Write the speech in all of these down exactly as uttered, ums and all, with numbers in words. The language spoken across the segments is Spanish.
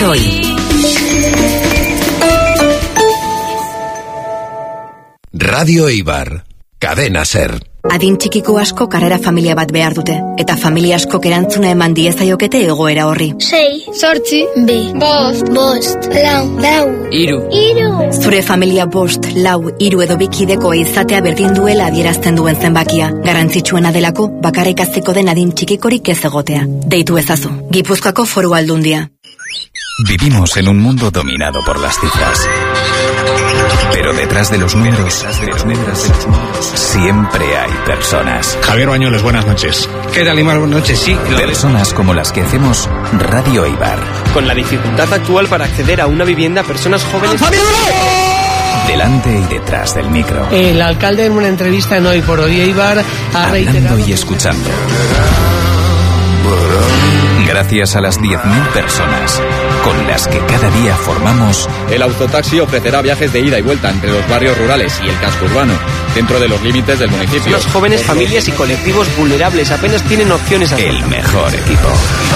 hoy. Radio Eibar, Cadena Ser. Adin txikiko asko karrera familia bat behar dute, eta familia askok erantzuna eman diezaiokete egoera horri. Sei, zortzi, bi, bost, bost, lau, lau, iru. Iru. Zure familia bost, lau, iru edo bikideko izatea berdin duela adierazten duen zenbakia. Garrantzitsuena delako, bakarrik azteko den adin txikikorik ez egotea. Deitu ezazu, Gipuzkoako Foru Aldundia. Vivimos en un mundo dominado por las cifras. Pero detrás de los números, de los números, siempre hay personas. Javier Bañuelos, buenas noches. ¿Qué tal, Imar? Buenas noches, sí. Personas como las que hacemos Radio Eibar. Con la dificultad actual para acceder a una vivienda, personas jóvenes... Delante y detrás del micro. El alcalde en una entrevista en Hoy por Hoy Eibar ha reiterado... Hablando y escuchando. Gracias a las diez mil personas con las que cada día formamos... El autotaxi ofrecerá viajes de ida y vuelta entre los barrios rurales y el casco urbano, dentro de los límites del municipio. Los jóvenes, familias y colectivos vulnerables apenas tienen opciones a... El mejor equipo.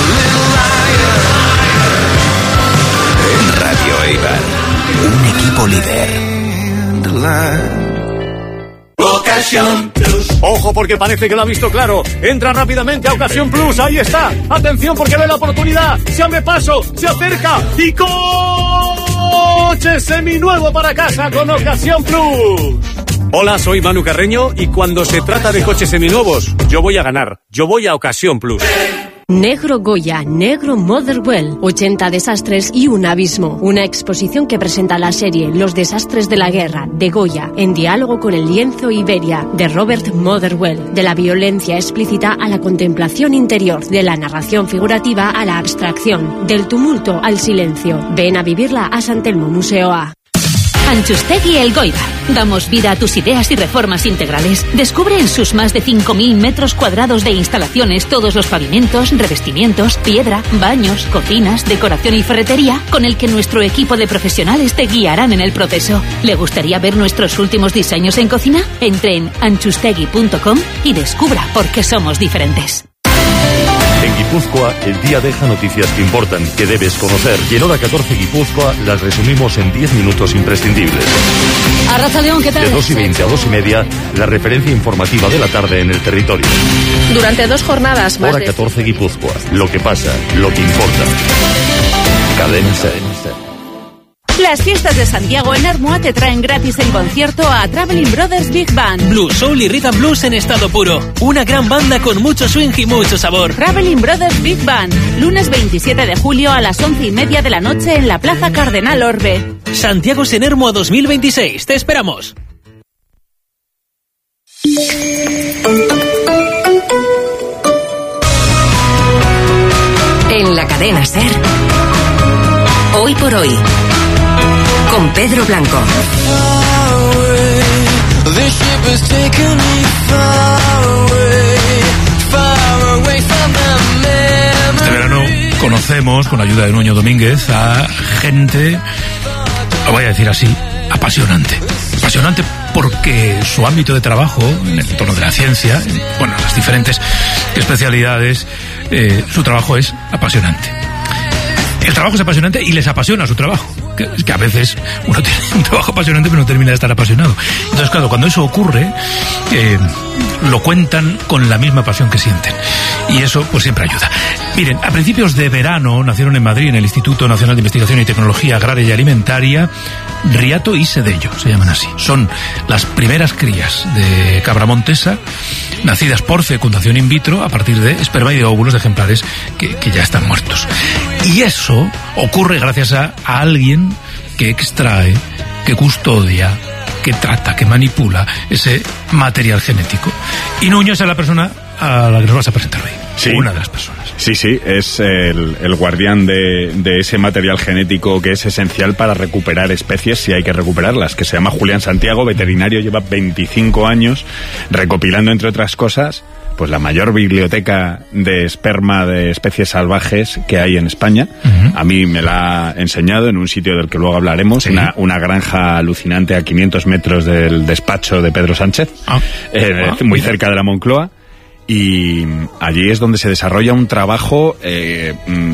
Radio Eibar, un equipo líder. Ocasión Plus. Ojo, porque parece que lo ha visto claro. Entra rápidamente a Ocasión Plus. Ahí está. Atención, porque ve la oportunidad. Se abre paso, se acerca y coche seminuevo para casa con Ocasión Plus. Hola, soy Manu Carreño y cuando se trata de coches seminuevos, yo voy a ganar. Yo voy a Ocasión Plus. Negro Goya, Negro Motherwell, ochenta desastres y un abismo. Una exposición que presenta la serie Los desastres de la guerra, de Goya, en diálogo con el lienzo Iberia, de Robert Motherwell. De la violencia explícita a la contemplación interior, de la narración figurativa a la abstracción, del tumulto al silencio. Ven a vivirla a San Telmo Museo A. Antxustegi Elgoibar. Damos vida a tus ideas y reformas integrales. Descubre en sus más de cinco mil metros cuadrados de instalaciones todos los pavimentos, revestimientos, piedra, baños, cocinas, decoración y ferretería con el que nuestro equipo de profesionales te guiarán en el proceso. ¿Le gustaría ver nuestros últimos diseños en cocina? Entre en antxustegi punto com y descubra por qué somos diferentes. En Guipúzcoa, el día deja noticias que importan, que debes conocer. Y en Hora catorce Guipúzcoa las resumimos en diez minutos imprescindibles. Arratsaldeon, ¿qué tal? De dos y veinte a dos y media, la referencia informativa de la tarde en el territorio. Durante dos jornadas más Hora catorce Guipúzcoa, lo que pasa, lo que importa. Cadena Ser. Las fiestas de Santiago en Ermua te traen gratis en concierto a Traveling Brothers Big Band. Blues, soul y rhythm blues en estado puro. Una gran banda con mucho swing y mucho sabor. Traveling Brothers Big Band, lunes veintisiete de julio a las once y media de la noche en la Plaza Cardenal Orbe. Santiago en Ermua dos mil veintiséis, te esperamos. En la Cadena Ser, Hoy por Hoy, con Pedro Blanco. Este verano conocemos, con la ayuda de Nuño Domínguez, a gente, lo voy a decir así, apasionante. Apasionante porque su ámbito de trabajo, en el entorno de la ciencia, en, bueno, las diferentes especialidades, eh, su trabajo es apasionante. El trabajo es apasionante y les apasiona su trabajo. Que, es que a veces uno tiene un trabajo apasionante pero no termina de estar apasionado. Entonces, claro, cuando eso ocurre, eh, lo cuentan con la misma pasión que sienten. Y eso, pues, siempre ayuda. Miren, a principios de verano nacieron en Madrid, en el Instituto Nacional de Investigación y Tecnología Agraria y Alimentaria, Riato y Sedello, se llaman así. Son las primeras crías de cabra montesa, nacidas por fecundación in vitro a partir de esperma y de óvulos de ejemplares que, que ya están muertos. Y eso ocurre gracias a, a alguien que extrae, que custodia, que trata, que manipula ese material genético. Y Nuño es la persona a la que nos vas a presentar hoy. Sí. Una de las personas. Sí, sí, es el, el guardián de, de ese material genético que es esencial para recuperar especies, si hay que recuperarlas, que se llama Julián Santiago, veterinario, lleva veinticinco años recopilando, entre otras cosas, pues la mayor biblioteca de esperma de especies salvajes que hay en España. Uh-huh. A mí me la ha enseñado en un sitio del que luego hablaremos, ¿sí? una, una granja alucinante a quinientos metros del despacho de Pedro Sánchez, ah. eh, ah, muy mira. cerca de la Moncloa. y allí es donde se desarrolla un trabajo eh,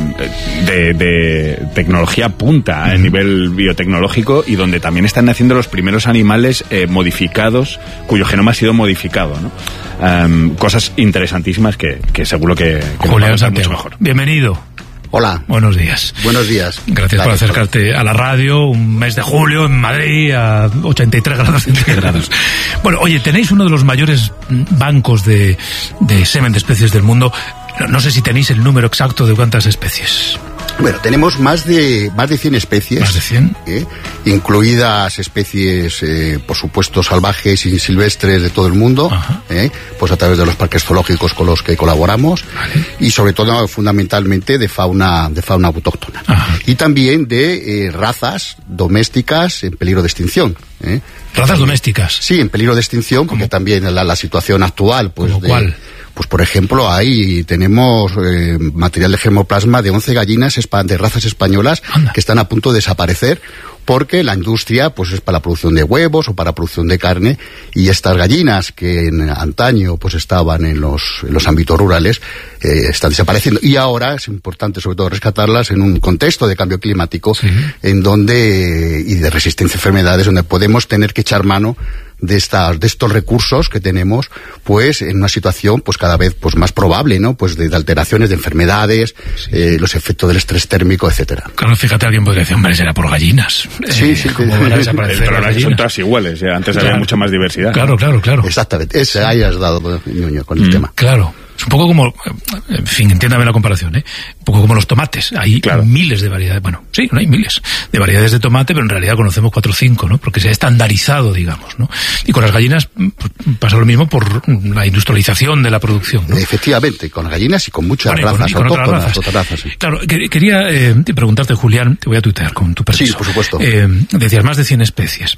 de, de tecnología punta a nivel biotecnológico y donde también están naciendo los primeros animales eh, modificados cuyo genoma ha sido modificado, ¿no? Um, cosas interesantísimas que, que seguro que, que Julián Santiago, mucho mejor. Bienvenido. Hola. Buenos días. Buenos días. Gracias, Gracias por acercarte por... a la radio, un mes de julio en Madrid a ochenta y tres grados centígrados. Bueno, oye, tenéis uno de los mayores bancos de, de semen de especies del mundo. No, no sé si tenéis el número exacto de cuántas especies. Bueno, tenemos más de más de cien especies. ¿Más de cien? ¿eh? Incluidas especies, eh, por supuesto, salvajes y silvestres de todo el mundo, ¿eh? Pues a través de los parques zoológicos con los que colaboramos, vale. Y sobre todo, fundamentalmente, de fauna de fauna autóctona. Ajá. Y también de eh, razas domésticas en peligro de extinción. ¿eh? ¿Razas domésticas? Sí, en peligro de extinción, porque ¿cómo? También la, la situación actual, pues ¿Cómo de... ¿Cuál? Pues, por ejemplo, ahí tenemos eh, material de germoplasma de once gallinas de razas españolas Anda. Que están a punto de desaparecer porque la industria pues es para la producción de huevos o para la producción de carne, y estas gallinas que en antaño pues estaban en los, en los ámbitos rurales eh, están desapareciendo, y ahora es importante sobre todo rescatarlas en un contexto de cambio climático, sí. En donde y de resistencia a enfermedades, donde podemos tener que echar mano de estas de estos recursos que tenemos, pues en una situación pues cada vez pues más probable, ¿no? Pues de, de alteraciones, de enfermedades, sí. eh, los efectos del estrés térmico, etcétera. Claro, fíjate, alguien podría decir, hombre, será por gallinas. Sí, eh, sí. ¿Cómo van a desaparecer las gallinas? Son todas iguales, ¿eh? Antes claro. Había mucha más diversidad. Claro, claro, claro. Exactamente, ese ahí has dado, Ñuño, con el mm, tema. Claro. Es un poco como, en fin, entiéndame la comparación, ¿eh? Un poco como los tomates. Hay claro. miles de variedades, bueno, sí, no hay miles de variedades de tomate, pero en realidad conocemos cuatro o cinco, ¿no? Porque se ha estandarizado, digamos, ¿no? Y con las gallinas pues, pasa lo mismo por la industrialización de la producción, ¿no? Efectivamente, con gallinas y con muchas bueno, razas, y con, y con otras razas. Otras razas sí. Claro, que, quería eh, preguntarte, Julián, te voy a tuitear con tu permiso. Sí, por supuesto. Eh, decías más de cien especies.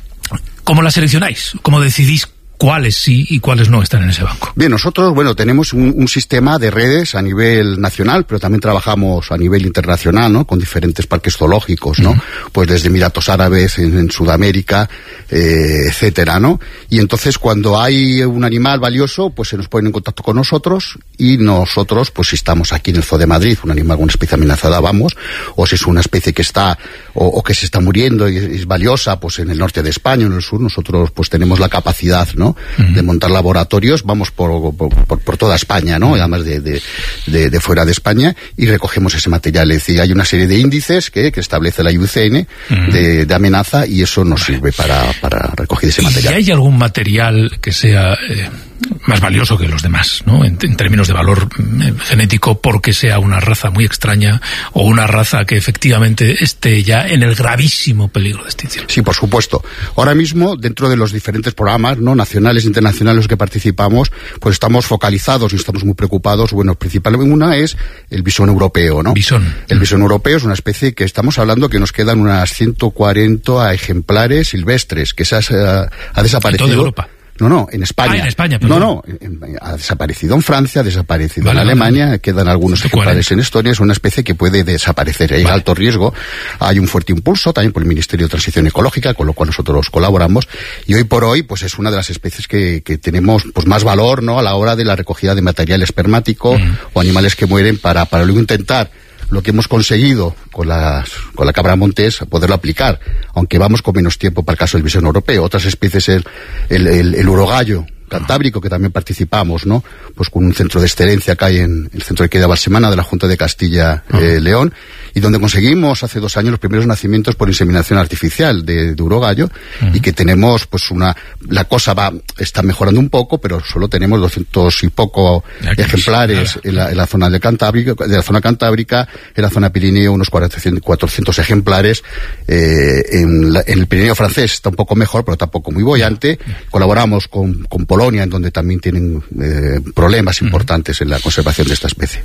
¿Cómo las seleccionáis? ¿Cómo decidís cuáles sí y cuáles no están en ese banco? Bien, nosotros, bueno, tenemos un, un sistema de redes a nivel nacional, pero también trabajamos a nivel internacional, ¿no? Con diferentes parques zoológicos, ¿no? Uh-huh. Pues desde Emiratos Árabes, en, en Sudamérica, eh, etcétera, ¿no? Y entonces cuando hay un animal valioso, pues se nos ponen en contacto con nosotros, y nosotros, pues si estamos aquí en el Zoo de Madrid, un animal con una especie amenazada, vamos, o si es una especie que está, o, o que se está muriendo y es, es valiosa, pues en el norte de España, en el sur, nosotros pues tenemos la capacidad, ¿no? Uh-huh. De montar laboratorios, vamos por, por, por, por toda España, ¿no? Además de, de, de, de fuera de España, y recogemos ese material. Es decir, hay una serie de índices que, que establece la I U C N uh-huh. de, de amenaza, y eso nos sirve para, para recoger ese material. ¿Y hay algún material que sea eh, más valioso que los demás, ¿no? En, en términos de valor eh, genético, porque sea una raza muy extraña o una raza que efectivamente esté ya en el gravísimo peligro de extinción? Sí, por supuesto. Ahora mismo, dentro de los diferentes programas, ¿no? Nacionales e internacionales en los que participamos, pues estamos focalizados y estamos muy preocupados. Bueno, principalmente una es el bisón europeo, ¿no? Bisón. El bisón europeo es una especie que estamos hablando que nos quedan unas ciento cuarenta ejemplares silvestres, que se ha, ha desaparecido. ¿En toda Europa? No, no, en España. Ah, en España, perdón. No, no, en, en, ha desaparecido en Francia, ha desaparecido vale, en Alemania, vale. Quedan algunos ejemplares en Estonia. Es una especie que puede desaparecer. Hay vale. alto riesgo, hay un fuerte impulso también por el Ministerio de Transición Ecológica, con lo cual nosotros colaboramos, y hoy por hoy pues es una de las especies que, que tenemos pues más valor, ¿no? A la hora de la recogida de material espermático mm. o animales que mueren, para, para luego intentar lo que hemos conseguido con, las, con la cabra montés, poderlo aplicar, aunque vamos con menos tiempo para el caso del bisón europeo. Otras especies, el, el, el, el urogallo cantábrico, que también participamos, ¿no? Pues con un centro de excelencia que hay en el centro de Queda Balsemana de la Junta de Castilla uh-huh. eh, León, y donde conseguimos hace dos años los primeros nacimientos por inseminación artificial de, de urogallo, uh-huh. y que tenemos pues una, la cosa va, está mejorando un poco, pero solo tenemos doscientos y poco ejemplares en la, en la zona de Cantábrica, de la zona cantábrica, en la zona Pirineo unos cuatrocientos ejemplares, eh, en, la, en el Pirineo francés está un poco mejor, pero tampoco muy boyante. Uh-huh. Colaboramos con, con Polonia, en donde también tienen eh, problemas importantes en la conservación de esta especie.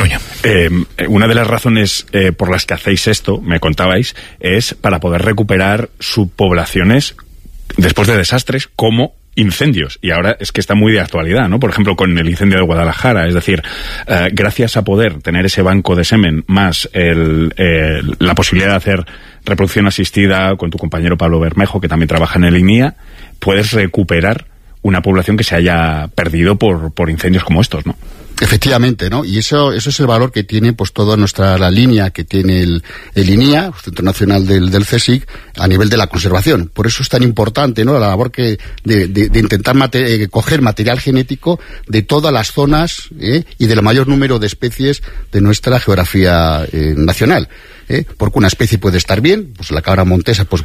Eh, una de las razones eh, por las que hacéis esto, me contabais, es para poder recuperar subpoblaciones después de desastres como incendios, y ahora es que está muy de actualidad, ¿no? Por ejemplo, con el incendio de Guadalajara, es decir, eh, gracias a poder tener ese banco de semen más el, eh, la posibilidad de hacer reproducción asistida con tu compañero Pablo Bermejo, que también trabaja en el I N I A, puedes recuperar una población que se haya perdido por, por incendios como estos, ¿no? Efectivamente, ¿no? Y eso eso es el valor que tiene pues toda nuestra la línea que tiene el, el I N I A, el Centro Nacional del, del CSIC, a nivel de la conservación. Por eso es tan importante, ¿no?, la labor que de, de, de intentar mate, eh, coger material genético de todas las zonas ¿eh? y del mayor número de especies de nuestra geografía eh, nacional. ¿Eh? Porque una especie puede estar bien, pues la cabra montesa, pues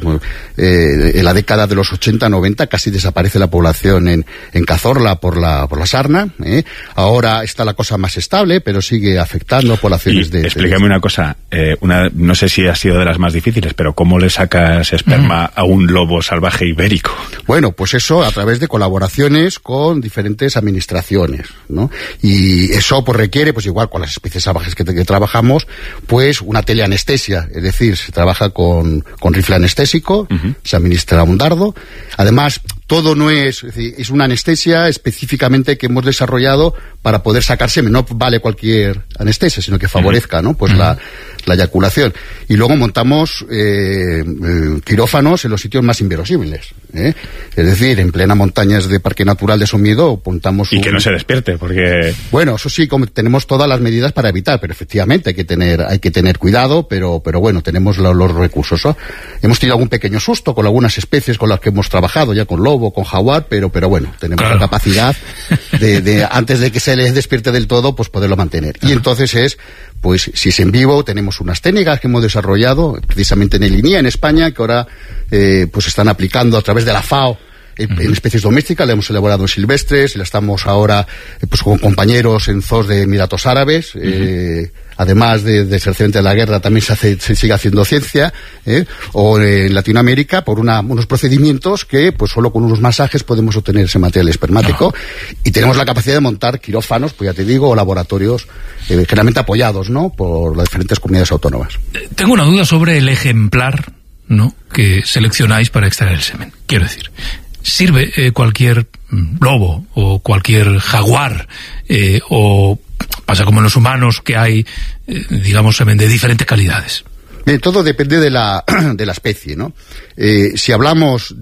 eh, en la década de los ochenta, noventa casi desaparece la población en, en Cazorla por la por la sarna, ¿eh? Ahora está la cosa más estable, pero sigue afectando a poblaciones y de... Explícame de... una cosa, eh, una, no sé si ha sido de las más difíciles, pero ¿cómo le sacas esperma mm. a un lobo salvaje ibérico? Bueno, pues eso a través de colaboraciones con diferentes administraciones, ¿no? Y eso pues requiere, pues igual con las especies salvajes que, que trabajamos, pues una teleanestesia. Es decir, se trabaja con, con rifle anestésico, uh-huh. se administra un dardo. Además, todo no es, es, decir, es una anestesia específicamente que hemos desarrollado para poder sacar semen. No vale cualquier anestesia, sino que favorezca, ¿no?, pues uh-huh. la, la eyaculación. Y luego montamos eh, eh, quirófanos en los sitios más inverosímiles, ¿eh? Es decir, en plena montañas de Parque Natural de Somiedo montamos y un... que no se despierte, porque... Bueno, eso sí, como tenemos todas las medidas para evitar, pero efectivamente hay que tener, hay que tener cuidado, pero, pero bueno, tenemos lo, los recursos, ¿no? Hemos tenido algún pequeño susto con algunas especies con las que hemos trabajado, ya con lobo, con jaguar, pero, pero bueno, tenemos claro. la capacidad de, de, antes de que se les despierte del todo, pues poderlo mantener. Y entonces es, pues, si es en vivo, tenemos unas técnicas que hemos desarrollado, precisamente en el I N I A, en España, que ahora, eh, pues están aplicando a través de la FAO, En, uh-huh. en especies domésticas, la hemos elaborado en silvestres, la estamos ahora eh, pues con compañeros en zoos de Emiratos Árabes, uh-huh. eh, además de, de ser de la guerra también se, hace, se sigue haciendo ciencia, eh, o en Latinoamérica por una, unos procedimientos que pues solo con unos masajes podemos obtener ese material espermático, uh-huh. y tenemos la capacidad de montar quirófanos, pues ya te digo, o laboratorios eh, generalmente apoyados, ¿no?, por las diferentes comunidades autónomas. Tengo una duda sobre el ejemplar, ¿no?, que seleccionáis para extraer el semen. Quiero decir, ¿sirve eh, cualquier lobo o cualquier jaguar eh, o pasa como en los humanos que hay, eh, digamos, semen de diferentes calidades? Bien, todo depende de la, de la especie, ¿no? Eh, si hablamos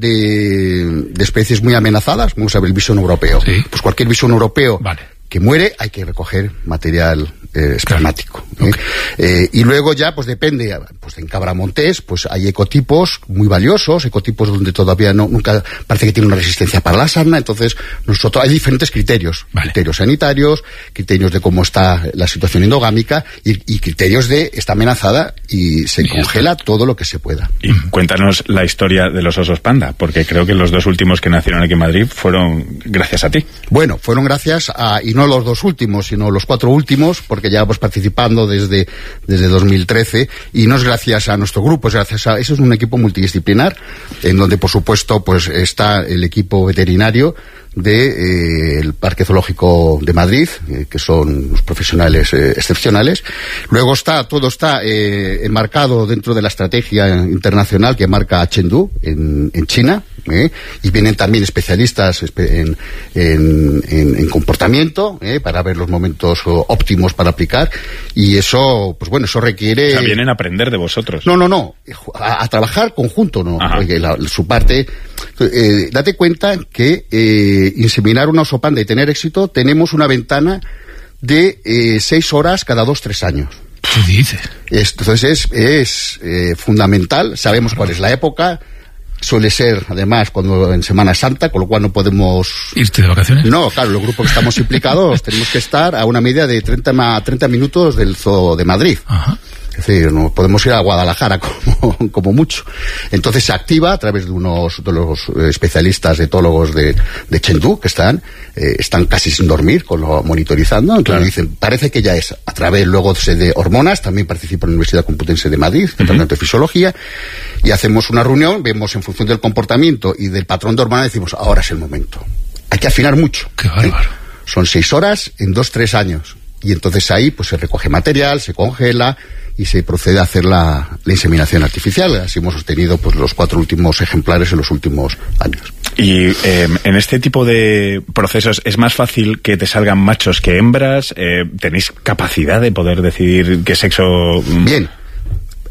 de, de especies muy amenazadas, vamos a ver el bisón europeo. ¿Sí? Pues cualquier bisón europeo vale. que muere, hay que recoger material eh, espermático. Claro. ¿eh? Okay. Eh, y luego ya, pues depende, pues en cabra montés, pues hay ecotipos muy valiosos, ecotipos donde todavía no, nunca parece que tiene una resistencia para la sarna, entonces nosotros hay diferentes criterios, vale. criterios sanitarios, criterios de cómo está la situación endogámica y, y criterios de está amenazada y se Bien. congela todo lo que se pueda. Y cuéntanos la historia de los osos panda, porque creo que los dos últimos que nacieron aquí en Madrid fueron gracias a ti. Bueno, fueron gracias a, y no los dos últimos, sino los cuatro últimos, porque ya vamos participando desde, desde dos mil trece, y no es gracias a nuestro grupo, es gracias a, eso es un equipo multidisciplinar, en donde por supuesto pues está el equipo veterinario de eh, el Parque Zoológico de Madrid, eh, que son los profesionales eh, excepcionales. Luego está, todo está eh, enmarcado dentro de la estrategia internacional que marca Chengdu en, en China, eh, y vienen también especialistas en, en, en, en comportamiento, eh, para ver los momentos óptimos para aplicar, y eso, pues bueno, eso requiere... O sea, vienen a aprender de vosotros. No, no, no, a, a trabajar conjunto, ¿no? Porque la, su parte... Eh, date cuenta que eh, inseminar una oso panda y tener éxito, tenemos una ventana de eh, seis horas cada dos, tres años. ¿Qué dices? Entonces es, es eh, fundamental, sabemos cuál es la época, suele ser además cuando en Semana Santa, con lo cual no podemos... ¿Irte de vacaciones? No, claro, los grupos que estamos implicados tenemos que estar a una media de treinta minutos del Zoo de Madrid. Ajá. Es decir, no podemos ir a Guadalajara como, como mucho. Entonces se activa a través de unos de los especialistas etólogos de, de Chengdu, que están eh, están casi sin dormir, con lo monitorizando. Entonces claro. dicen, parece que ya es. A través luego de hormonas, también participa en la Universidad Complutense de Madrid, Departamento uh-huh. de Fisiología, y hacemos una reunión, vemos en función del comportamiento y del patrón de hormonas, decimos, ahora es el momento. Hay que afinar mucho. Qué bárbaro. ¿Eh? Son seis horas en dos, tres años. Y entonces ahí pues se recoge material, se congela y se procede a hacer la, la inseminación artificial. Así hemos obtenido pues los cuatro últimos ejemplares en los últimos años. Y eh, en este tipo de procesos es más fácil que te salgan machos que hembras. Eh, ¿Tenéis capacidad de poder decidir qué sexo? Bien.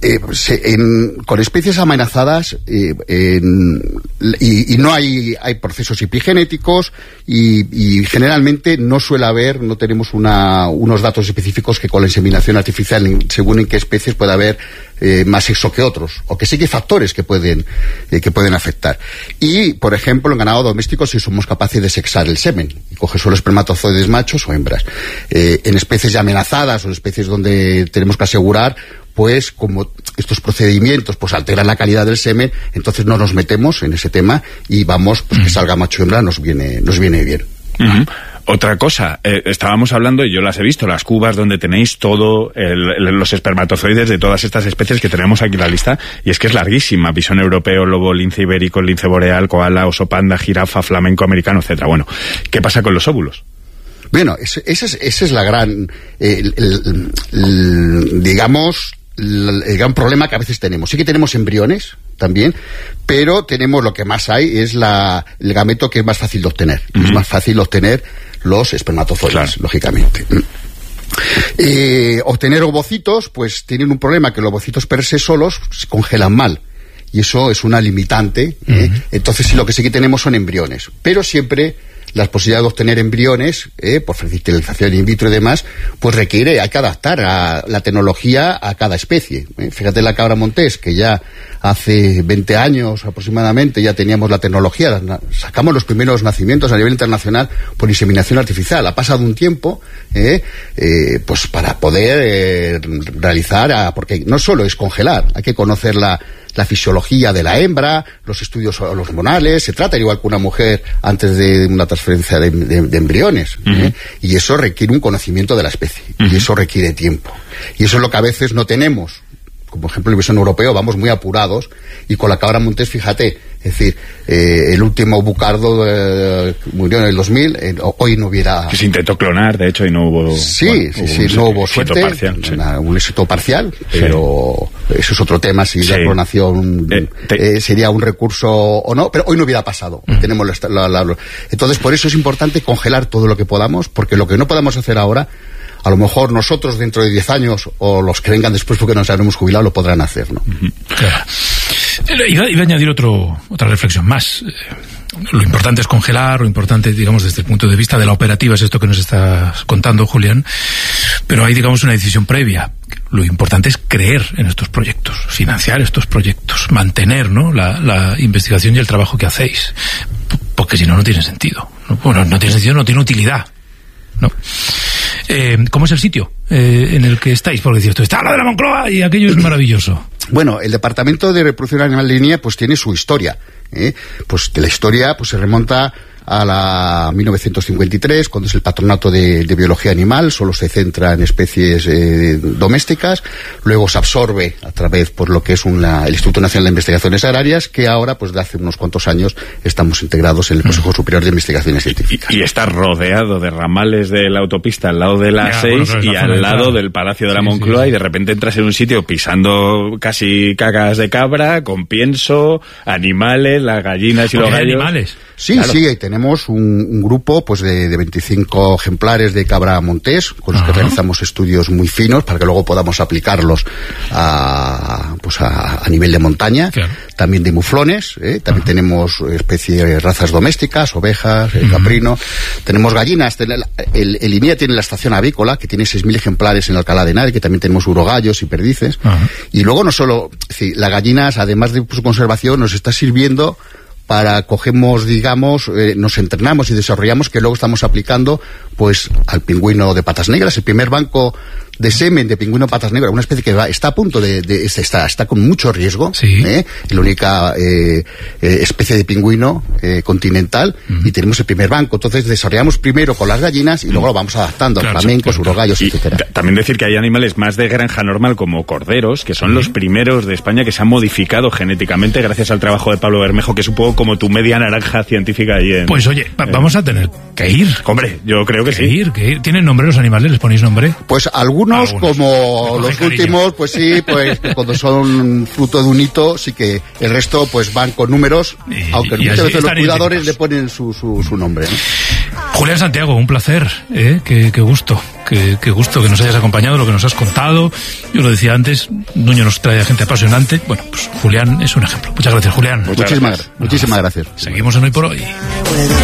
Eh, se, en, con especies amenazadas eh, en, y, y no hay, hay procesos epigenéticos y, y generalmente no suele haber, no tenemos una, unos datos específicos que con la inseminación artificial, en, según en qué especies puede haber eh, más sexo que otros, o que sí que hay factores que pueden, eh, que pueden afectar. Y, por ejemplo, en ganado doméstico si somos capaces de sexar el semen y coger solo espermatozoides machos o hembras. Eh, en especies ya amenazadas o en especies donde tenemos que asegurar, pues como estos procedimientos pues alteran la calidad del semen, entonces no nos metemos en ese tema y vamos, pues que salga macho hembra nos viene, nos viene bien. Uh-huh. Otra cosa, eh, estábamos hablando, y yo las he visto, las cubas donde tenéis todo, el, el, los espermatozoides de todas estas especies que tenemos aquí en la lista, y es que es larguísima: bisón europeo, lobo, lince ibérico, lince boreal, koala, oso panda, jirafa, flamenco americano, etcétera. Bueno, ¿qué pasa con los óvulos? Bueno, esa es, ese es la gran, eh, el, el, el, digamos, el, el gran problema que a veces tenemos. Sí que tenemos embriones también, pero tenemos lo que más hay es la, el gameto que es más fácil de obtener. Uh-huh. Es más fácil obtener los espermatozoides, claro, lógicamente. Eh, obtener ovocitos, pues tienen un problema, que los ovocitos per se solos se congelan mal. Y eso es una limitante. Uh-huh. ¿eh? Entonces sí, lo que sí que tenemos son embriones. Pero siempre las posibilidades de obtener embriones, eh, por fertilización in vitro y demás, pues requiere, hay que adaptar a la tecnología a cada especie. Eh. Fíjate la cabra montés, que ya hace veinte años aproximadamente ya teníamos la tecnología, sacamos los primeros nacimientos a nivel internacional por inseminación artificial. Ha pasado un tiempo, eh, eh, pues para poder eh, realizar, a, porque no solo es congelar, hay que conocer la la fisiología de la hembra, los estudios hormonales, se trata igual que una mujer antes de una transferencia de, de, de embriones, uh-huh. ¿eh? Y eso requiere un conocimiento de la especie, uh-huh. y eso requiere tiempo, y eso es lo que a veces no tenemos. Como por ejemplo el bisón europeo, vamos muy apurados, y con la cabra montés, fíjate, es decir, eh, el último bucardo eh, murió en el dos mil, eh, hoy no hubiera... Que se intentó clonar, de hecho, y no hubo... Sí, bueno, sí, hubo sí, un no hubo suerte, parcial, sí. una, un éxito parcial, pero sí. Eso es otro tema, si sí. la clonación eh, te... eh, sería un recurso o no, pero hoy no hubiera pasado. Uh-huh. Tenemos la, la, la... Entonces, por eso es importante congelar todo lo que podamos, porque lo que no podamos hacer ahora, a lo mejor nosotros dentro de diez años o los que vengan después porque nos habremos jubilado lo podrán hacer, ¿no? Uh-huh. Claro. Iba, iba a añadir otro, otra reflexión más. Lo importante es congelar, lo importante, digamos, desde el punto de vista de la operativa es esto que nos estás contando, Julián, pero hay, digamos, una decisión previa. Lo importante es creer en estos proyectos, financiar estos proyectos, mantener, ¿no?, la, la investigación y el trabajo que hacéis, porque si no, no tiene sentido. Bueno, no tiene sentido, no tiene utilidad, ¿no? Eh, ¿Cómo es el sitio eh, en el que estáis? Porque decís, está la de la Moncloa y aquello es maravilloso. Bueno, el Departamento de Reproducción Animal en Línea pues tiene su historia, ¿eh? Pues de la historia pues se remonta a la mil novecientos cincuenta y tres, cuando es el Patronato de, de Biología Animal, solo se centra en especies eh, domésticas, luego se absorbe a través por lo que es una, el Instituto Nacional de Investigaciones Agrarias, que ahora, pues de hace unos cuantos años, estamos integrados en el Consejo Superior de Investigaciones Científicas. Y, y está rodeado de ramales de la autopista al lado de la ya, seis bueno, y al lado claro. del Palacio de la sí, Moncloa, sí, sí. Y de repente entras en un sitio pisando casi cacas de cabra, con pienso, animales, las gallinas y los gallos. Animales? Sí, claro. Sí, tenemos un, un grupo pues de, de veinticinco ejemplares de cabra montés con los Ajá. que realizamos estudios muy finos para que luego podamos aplicarlos a, pues a, a nivel de montaña, claro. También de muflones, ¿eh? También Ajá. tenemos especies, razas domésticas, ovejas, el caprino, tenemos gallinas, el, el, el INEA tiene la estación avícola que tiene seis mil ejemplares en Alcalá de Henares, que también tenemos urogallos y perdices. Ajá. Y luego no solo, sí, las gallinas, además de su conservación, nos está sirviendo para, cogemos, digamos, eh, nos entrenamos y desarrollamos, que luego estamos aplicando, pues, al pingüino de patas negras, el primer banco de semen de pingüino de patas negras, una especie que va, está a punto de, de está, está con mucho riesgo, sí. ¿eh? La única eh, eh, especie de pingüino eh, continental, uh-huh. y tenemos el primer banco. Entonces desarrollamos primero con las gallinas y luego lo vamos adaptando a claro, flamencos, claro, urogallos, etcétera. T- también decir que hay animales más de granja normal como corderos, que son uh-huh. los primeros de España que se han modificado genéticamente gracias al trabajo de Pablo Bermejo, que es un poco como tu media naranja científica ahí en... Pues oye, va- vamos a tener que ir. Hombre, yo creo que, que sí. Ir, que ir. ¿Tienen nombre los animales? ¿Les ponéis nombre? Pues algunos, algunos. como los cariño. últimos, pues sí, pues cuando son fruto de un hito, sí que el resto pues van con números, y, aunque y muchas veces los cuidadores le ponen su, su, su nombre, ¿no? Julián Santiago, un placer, ¿eh? Qué, qué gusto qué, qué gusto que nos hayas acompañado, lo que nos has contado. Yo lo decía antes, Nuño nos trae a gente apasionante. Bueno, pues Julián es un ejemplo. Muchas gracias, Julián. Muchísimas, muchísimas gracias. Seguimos en Hoy por Hoy.